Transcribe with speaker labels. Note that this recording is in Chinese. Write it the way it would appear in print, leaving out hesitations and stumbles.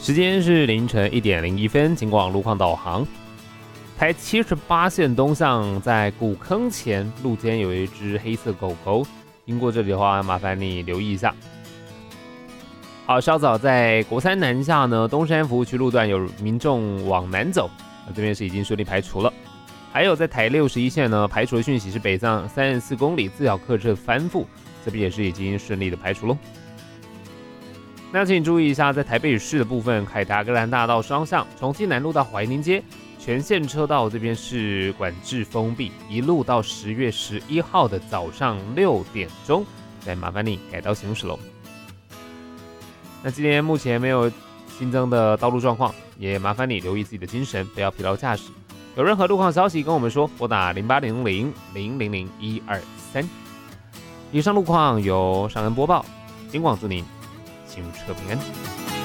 Speaker 1: 时间是凌晨1点01分，经过路况导航。台78线东向在古坑前路肩有一只黑色狗狗，经过这里的话，麻烦你留意一下。好，稍早在国三南下呢，东山服务区路段有民众往南走，这边是已经顺利排除了。还有在台61线呢，排除的讯息是北上34公里自小客车翻覆，这边也是已经顺利的排除喽。那请注意一下，在台北市的部分，凯达格兰大道双向，重庆南路到怀宁街，全线车道这边是管制封闭，一路到10月11号的早上6点钟，再麻烦你改道行驶喽。那今天目前没有新增的道路状况，也麻烦你留意自己的精神，不要疲劳驾驶。有任何路况消息跟我们说，拨打0800-000-123。以上路况由尚恩播报，金广祝您行车平安。